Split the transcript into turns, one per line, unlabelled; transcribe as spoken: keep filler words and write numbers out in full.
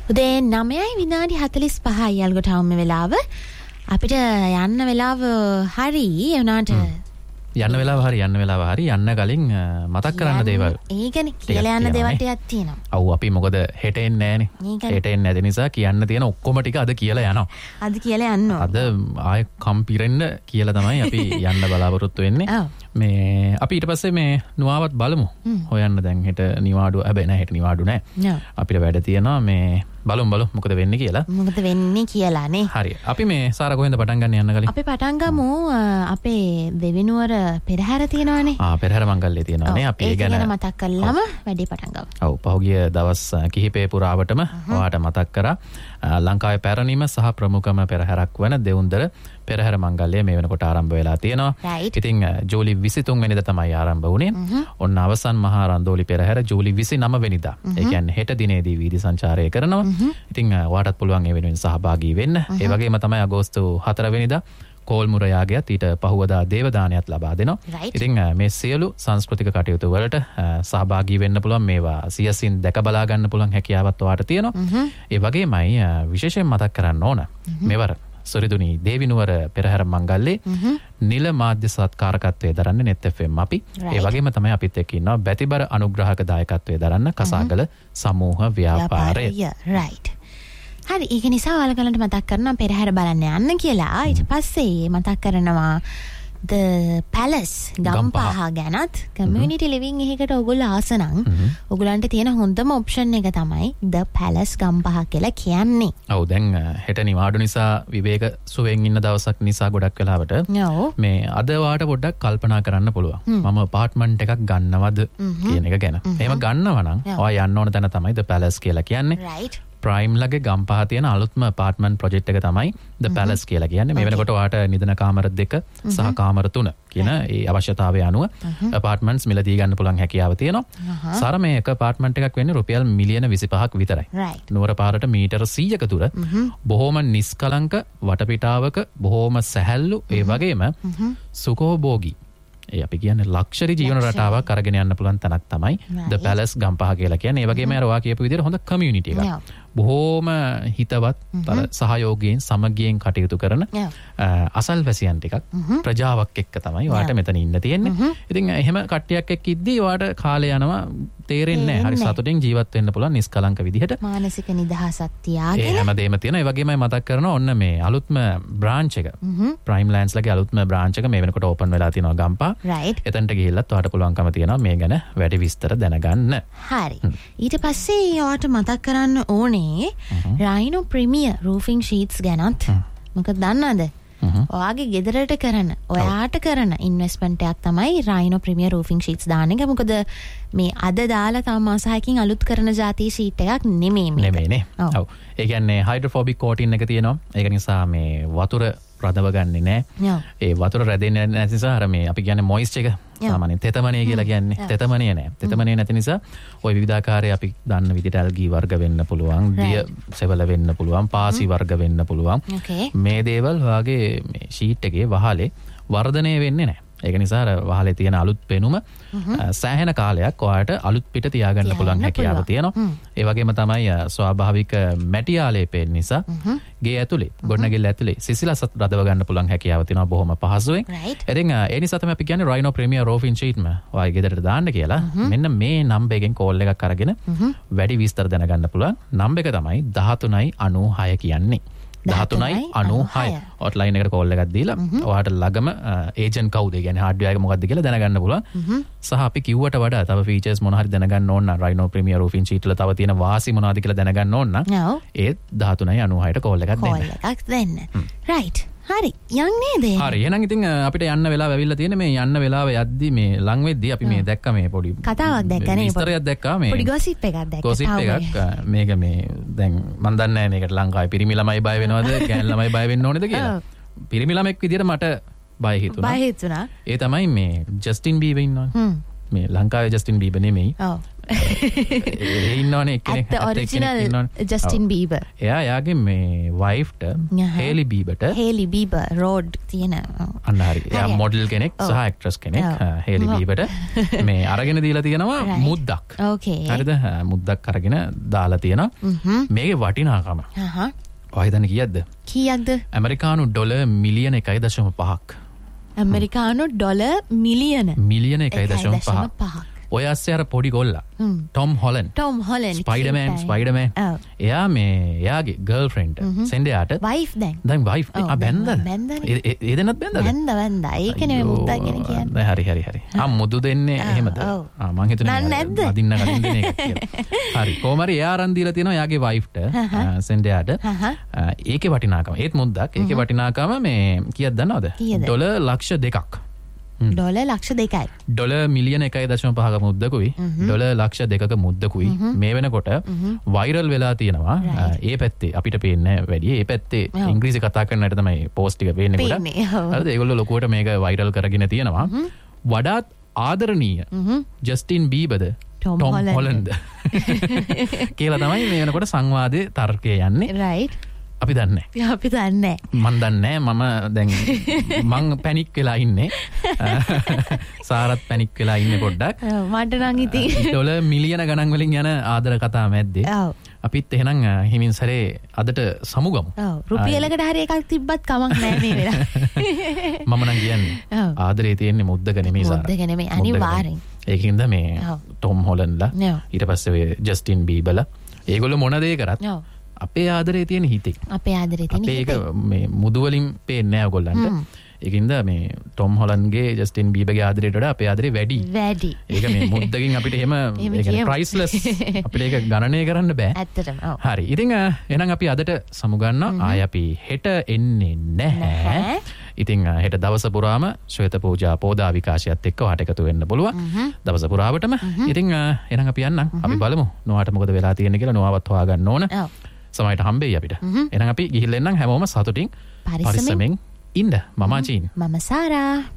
උදේ නවයයි විනාඩි හතළිස් පහයි අල්ගොටවම වෙලාව. අපිට යන්න වෙලාව හරි එවනාට
යන්න වෙලාව හරි යන්න වෙලාව හරි යන්න කලින් මතක් කරන්න දේවල්.
ඒ කියන්නේ කියලා යන්න දේවල් ටිකක් තියෙනවා.
ඔව් අපි මොකද හෙට එන්නේ නැහනේ. හෙට එන්නේ නැති නිසා කියන්න තියෙන ඔක්කොම ටික අද කියලා යනවා.
අද කියලා යනවා.
අද ආයෙ කම්පිරෙන්න කියලා තමයි අපි යන්න බලාපොරොත්තු වෙන්නේ. මේ අපි ඊට පස්සේ මේ නුවාවත් බලමු. හොයන්න දැන් හෙට නිවාඩුව හැබැයි නෑ හෙට නිවාඩු නෑ. අපිට වැඩ තියෙනවා මේ බලමු බලමු මොකද වෙන්නේ කියලා.
මොකද වෙන්නේ කියලා නේ.
හරි. අපි මේ සාරා කොහෙන්ද පටන් ගන්න යන්න කලින්?
අපි පටන් ගමු අපේ දෙවිනුවර පෙරහැර තියෙනවානේ.
ආ පෙරහැර මංගල්‍යය තියෙනවානේ. අපි ඒ ගැන
මතක් කළාම වැඩි පටන් ගමු.
ඔව් පහුගිය දවස් කිහිපේ පුරාවටම ඔයාට මතක් කරා ලංකාවේ පැරණිම සහ ප්‍රමුඛම පෙරහැරක් වන දෙවුන්දර පෙරහැර මංගල්‍යය මේ වෙනකොට ආරම්භ වෙලා තියෙනවා. ඉතින් ජූලි විසිතුන් වෙනිදා තමයි ආරම්භ වුණේ. ඔන්න අවසන් මහා රන්දෝලි පෙරහැර ජූලි විසිනව වෙනිදා. ඒ කියන්නේ හෙට දිනේදී වීදි සංචාරය කරනවා. ඉතින් ඔයාටත් පුළුවන් ඒ වෙනුවෙන් සහභාගී වෙන්න. ඒ වගේම තමයි අගෝස්තු හතර වෙනිදා කෝල්මුර යාගයත් ඊට පහුවදා දේවදානයත් ලබා දෙනවා. ඉතින් මේ සියලු සංස්කෘතික කටයුතු වලට සහභාගී වෙන්න පුළුවන්. මේවා සියසින් දැක බලා ගන්න පුළුවන් හැකියාවත් ඔයාට තියෙනවා. ඒ වගේමයි විශේෂයෙන් මතක් කරන්න ඕන මෙවර සොරිදුනි දේවිනුවර පෙරහැර මංගල්‍යයේ නිල මාධ්‍ය සත්කාරකත්වයේ දරන්නේ net F M අපි. ඒ වගේම තමයි අපිත් එක්ක ඉන්නවා බැතිබර අනුග්‍රහක දායකත්වයේ දරන්න කසාගල සමූහ ව්‍යාපාරය.
right. හරි ඒක නිසා ඔයාලගලන්ට මතක් කරනවා පෙරහැර බලන්න යන්න කියලා. ඊට පස්සේ මතක් කරනවා The Palace ගම්පහ ගැනත් community living එකකට ඔයගොල්ලෝ ආස නම් ඔයගොල්ලන්ට තියෙන හොඳම option එක තමයි The Palace ගම්පහ කියලා කියන්නේ.
ඔව් දැන් හෙට නිවාඩු නිසා විවේක සුවෙන් ඉන්න දවසක් නිසා ගොඩක් වෙලාවට මේ අද වාට පොඩ්ඩක් කල්පනා කරන්න පුළුවන්. මම apartment එකක් ගන්නවද කියන එක ගැන. එහෙම ගන්නව නම් ඔයා යන්න ඕන තැන තමයි The Palace කියලා කියන්නේ.
right.
ප්‍රයිම් ලගේ ගම්පහ තියෙන අලුත්ම apartment project එක තමයි The Palace කියලා කියන්නේ. මේ වෙනකොට ඔයාට නිදන කාමර දෙක සහ කාමර තුන කියන ඒ අවශ්‍යතාවය අනුව apartments මිලදී ගන්න පුළුවන් හැකියාව තියෙනවා. සාර මේ එක apartment එකක් වෙන්නේ රුපියල් මිලියන විසිපහක් විතරයි. නුවර පාරට මීටර සීයක දුර බොහොම නිස්කලංක වටපිටාවක බොහොම සැහැල්ලු ඒ වගේම සුඛෝභෝගී ඒ අපි කියන්නේ ලක්ෂරි ජීවන රටාවක් අරගෙන යන්න පුළුවන් තැනක් තමයි The Palace ගම්පහ කියලා කියන්නේ. ඒ වගේම අර ඔයා කියපු විදිහට හොඳ community එකක්. බොහෝම හිතවත් සහයෝගයෙන් සමගියෙන් කටයුතු කරන අසල්වැසියන් ටිකක් ප්‍රජාවක් එක්ක තමයි ඔයාට මෙතන ඉන්න තියෙන්නේ. ඉතින් එහෙම කට්ටියක් එක්ක ඉද්දී ඔයාට කාලය යනවා තේරෙන්නේ නැහැ. හරි සතුටින් ජීවත් වෙන්න පුළුවන් නිස්කලංක විදිහට.
මානසික නිදහසක් තියාගෙන.
ඒ හැමදේම තියෙනවා. ඒ වගේමයි මතක් කරනවා ඔන්න මේ අලුත්ම branch එක. Prime Lands ලගේ අලුත්ම branch එක මේ වෙනකොට open වෙලා තියෙනවා ගම්පහ.
right.
එතනට ගිහිල්ලත් ඔයාට පුළුවන්කම තියෙනවා මේ ගැන වැඩි විස්තර දැනගන්න.
හරි. ඊට පස්සේ ඔයාට මතක් කරන්න ඕනේ Rhino Premier roofing sheets ගැනත්. මොකද දන්නවද? ඔයාගේ ගෙදරට කරන ඔයාට කරන ඉන්වෙස්ට්මන්ට් එකක් තමයි Rhino Premier roofing sheets දාන එක. මොකද මේ අද දාලා තම මාස හයකින් අලුත් කරන જાති ෂීට් එකක් නෙමෙයි මේක.
නෙමෙයිනේ. ඔව්. ඒ කියන්නේ hydrophobic coating එක තියෙනවා. ඒක නිසා මේ වතුර රඳව ගන්නේ නැහැ. ඒ වතුර රැඳෙන්නේ නැති නිසා අර මේ අපි කියන්නේ මොයිස්චර් එක සාමාන්‍යයෙන් තෙතමනේ කියලා කියන්නේ. තෙතමනේ නැහැ. තෙතමනේ නැති නිසා ওই විවිධාකාරයේ අපි දන්න විදිහට ඇල්ගී වර්ග වෙන්න පුළුවන්, දිය සෙවල වෙන්න පුළුවන්, පාසි වර්ග වෙන්න පුළුවන්. මේ දේවල් වාගේ මේ ෂීට් එකේ වහලේ වර්ධනය වෙන්නේ නැහැ. ඒක නිසා අර වහලේ තියෙන අලුත් පෙනුම සෑහෙන කාලයක් ඔයාලට අලුත් පිට තියාගන්න පුළුවන් හැකියාව තියෙනවා. ඒ වගේම තමයි ස්වාභාවික මැටි ආලේපයෙන් නිසා ගේ ඇතුලේ ගොඩනැගිල්ල ඇතුලේ සිසිලසත් රඳව ගන්න පුළුවන් හැකියාව තියෙනවා බොහොම පහසුවෙන්. ඉතින් ඒ නිසා තමයි අපි කියන්නේ Rhino Premier roofing sheet ම ඔයාගේ ගෙදරට දාන්න කියලා. මෙන්න මේ නම්බර් එකෙන් කෝල් එකක් අරගෙන වැඩි විස්තර දැනගන්න පුළුවන්. නම්බර එක තමයි දහතුනයි අනූහය කියන්නේ. දහතුනයි අනූහය හොට්ලයින් එකට කෝල් එකක් දීලා ඔයාට ළඟම ඒජන්ට් කවුද කියන්නේ හાર્ඩ්වෙයාර් එක මොකක්ද කියලා දැනගන්න පුළුවන්. සහ අපි කිව්වට වඩා තව ෆීචර්ස් මොන හරි දැනගන්න ඕන නම් Rhino Premier roofing sheet වල තව තියෙන වාසි මොනවද කියලා දැනගන්න ඕන නම් ඒත් දහතුනයි අනූහයට කෝල් එකක් දෙන්න.
කෝල් එකක් දෙන්න. right. හරි යන් නේද?
හරි එහෙනම් ඉතින් අපිට යන්න වෙලාව ඇවිල්ලා තියෙන මේ යන්න වෙලාව යද්දි මේ ලං වෙද්දි අපි මේ දැක්ක මේ පොඩි
කතාවක් දැක්ක නේ.
විස්තරයක් දැක්කා මේ
පොඩි gossip එකක් දැක්කා.
gossip එකක් මේක මේ දැන් මන් දන්නේ නැහැ මේකට ලංකාවේ පිරිමි ළමයි බය වෙනවද ගෑනු ළමයි බය වෙන්න ඕනේද කියලා. පිරිමි ළමෙක් විදියට මට බය හිතුණා.
බය හිතුණා.
ඒ තමයි මේ ජස්ටින් බීබර් ඉන්නවා. මේ ලංකාවේ ජස්ටින් බීබර් නෙමෙයි. ඒ ඉන්නවනේ එක්කෙනෙක්
ඇත්ත ඔරිජිනල් ජස්ටින් බීබර්.
එයා යාගේ මේ වයිෆ්ට හේලි බීබර්ට
හේලි බීබර් රෝඩ් තියෙන
අන්න හරි. එයා මොඩල් කෙනෙක් සහ ඇක්ට්‍රස් කෙනෙක් හේලි බීබර්ට මේ අරගෙන දීලා තියෙනවා මුද්දක්.
ඕකේ.
හරිද? මුද්දක් අරගෙන දාලා තියෙනවා. මේකේ වටිනාකම.
හහ.
ඔය හිතන්නේ කීයක්ද?
කීයක්ද?
ඇමරිකානු ඩොලර් මිලියන එකයි දශම පහක්.
ඇමරිකානු ඩොලර් මිලියන
මිලියන එකයි දශම පහක්. ඔය අස්සේ අර පොඩි ගොල්ලා Tom Holland
Tom Holland
Spider-Man Spider-Man එයා මේ එයාගේ ගර්ල්ෆ්‍රෙන්ඩ් සෙන්ඩයාට
වයිෆ් දැන්
දැන් වයිෆ් ආ බැන්දද ඒ දෙන්නත් බැන්දද
බැන්ද බැන්ද ඒකනේ මුද්දා කියන කියන්නේ
හරි හරි හරි ආ මුදු දෙන්නේ එහෙමද ආ මං හිතුනේ අදින්න කලින් දෙන එක කියලා හරි කොහමරි එයා අරන් දීලා තියෙනවා එයාගේ වයිෆ්ට සෙන්ඩයාට ඒකේ වටිනාකම ඒත් මුද්දක් ඒකේ වටිනාකම මේ කීයද දන්නවද ඩොලර් ලක්ෂ දෙකක්
ඩොලර් ලක්ෂ දෙකයි.
ඩොලර් මිලියන එකයි දශම පහක මුද්දකුයි ඩොලර් ලක්ෂ දෙකක මුද්දකුයි මේ වෙනකොට වයිරල් වෙලා තියෙනවා. ඒ පැත්තේ අපිට පේන්නේ වැඩි. ඒ පැත්තේ ඉංග්‍රීසි කතා කරන්නට තමයි පෝස්ට් ටික පේන්නේ කොට. හරිද? ඒගොල්ලෝ ලොකුවට මේක වයිරල් කරගෙන තියෙනවා. වඩාත් ආදරණීය ජස්ටින් බීබර්ද ටොම් හොලන්ඩ් කියලා තමයි මේ වෙනකොට සංවාදයේ තර්කය යන්නේ.
රයිට්.
අපි දන්නේ.
අපි දන්නේ.
මන් දන්නේ මම දැන් මං පැනික් වෙලා ඉන්නේ. සාරත් පැනික් වෙලා ඉන්නේ පොඩ්ඩක්.
මට නම් ඉතින්
ඩොලර් මිලියන ගණන් වලින් යන ආදර කතා මැද්දේ.
ඔව්.
අපිත් එහෙනම් හිමින් සැරේ අදට සමුගමු.
ඔව්. රුපියලකට හරි එකක් තිබ්බත් කමක් නැහැ මේ වෙලාව.
මම නම් කියන්නේ ආදරේ තියෙන්නේ මුද්දක නෙමෙයි සාර.
මුද්දක නෙමෙයි අනිවාර්යෙන්.
ඒකින්ද මේ ටොම් හොලන්ඩ්ලා ඊට පස්සේ ජස්ටින් බීබර්ලා ඒගොල්ලෝ මොන දේ කරත් අපේ ආදරේ තියෙන හිතේ.
අපේ ආදරේ තියෙන
හිතේ. අපේ ඒක මේ මුදු වලින් පේන්නේ නැහැ ඔයගොල්ලන්ට. ඒකින්ද මේ ටොම් හොලන්ඩ්ගේ ජස්ටින් බීබර්ගේ ආදරයට වඩා අපේ ආදරේ වැඩි.
වැඩි.
ඒක මේ මුද්දකින් අපිට එහෙම ඒ කියන්නේ ප්‍රයිස්ලස් අපිට ඒක ගණනය කරන්න බෑ.
ඇත්තටම. ඔව්.
හරි. ඉතින් එහෙනම් අපි අදට සමුගන්නවා. ආය අපි හෙට එන්නේ නැහැ. ඉතින් හෙට දවස පුරාම ශ්වේත පූජා පෝදා විකාශයත් එක්ක වාට එකතු වෙන්න පුළුවන්. දවස පුරාවටම. ඉතින් එහෙනම් අපි යන්නම්. අපි බලමු නොවාට මොකද වෙලා තියෙන්නේ කියලා නොවාවත් හොයාගන්න ඕන. ඔව්. සමයට හම්බෙයි අපිට. එහෙනම් අපි ගිහිල්ලා එන්නම් හැමෝම සතුටින් පරිස්සමෙන් ඉන්න. මම චීන්.
මම සාරා.